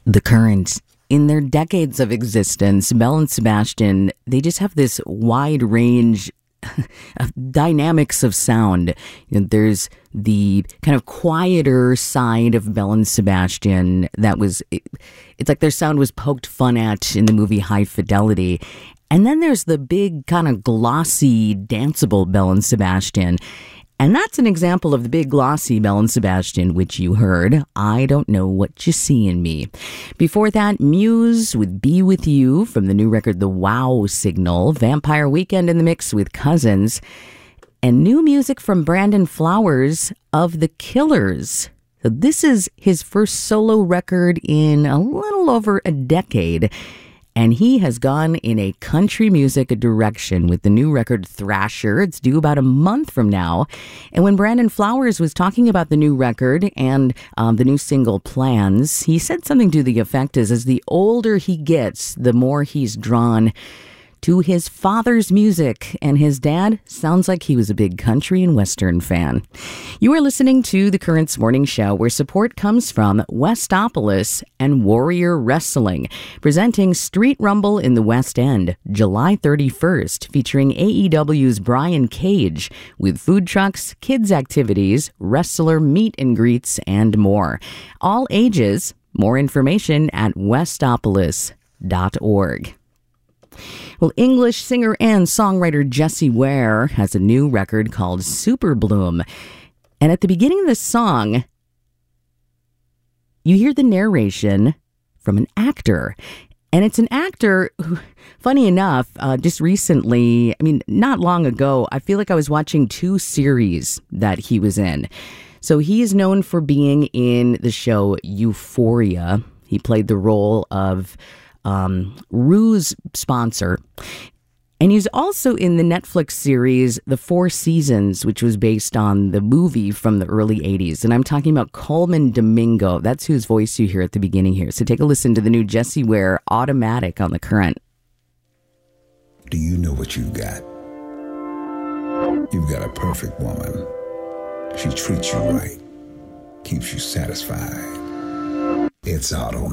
The Current. In their decades of existence, Belle and Sebastian, they just have this wide range of dynamics of sound. There's the kind of quieter side of Belle and Sebastian it's like their sound was poked fun at in the movie High Fidelity. And then there's the big kind of glossy, danceable Belle and Sebastian. And that's an example of the big glossy Belle and Sebastian, which you heard, I Don't Know What You See in Me. Before that, Muse with Be With You from the new record The Wow Signal, Vampire Weekend in the mix with Cousins, and new music from Brandon Flowers of The Killers. So this is his first solo record in a little over a decade. And he has gone in a country music direction with the new record Thrasher. It's due about a month from now. And when Brandon Flowers was talking about the new record and the new single Plans, he said something to the effect as the older he gets, the more he's drawn to his father's music, and his dad sounds like he was a big country and western fan. You are listening to The Currents Morning Show, where support comes from Westopolis and Warrior Wrestling, presenting Street Rumble in the West End, July 31st, featuring AEW's Brian Cage, with food trucks, kids' activities, wrestler meet and greets, and more. All ages. More information at westopolis.org. Well, English singer and songwriter Jessie Ware has a new record called Super Bloom. And at the beginning of the song, you hear the narration from an actor. And it's an actor who, funny enough, just recently, not long ago, I feel like I was watching two series that he was in. So he is known for being in the show Euphoria. He played the role of Rue's sponsor. And he's also in the Netflix series The Four Seasons, which was based on the movie from the early 80s. And I'm talking about Coleman Domingo. That's whose voice you hear at the beginning here. So take a listen to the new Jessie Ware, Automatic, on The Current. Do you know what you've got? You've got a perfect woman. She treats you right, keeps you satisfied. It's automatic.